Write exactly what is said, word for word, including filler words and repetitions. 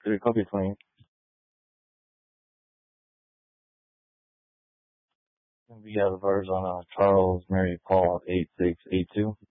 Could you copy twenty? We have the birds on uh, Charles Mary Paul eight six eight two.